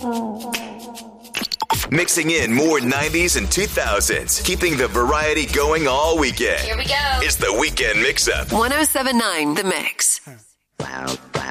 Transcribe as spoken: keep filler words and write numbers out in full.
Mixing in more nineties and two thousands, keeping the variety going all weekend. Here we go. It's the Weekend Mix-Up. one oh seven point nine The Mix. Wow, wow.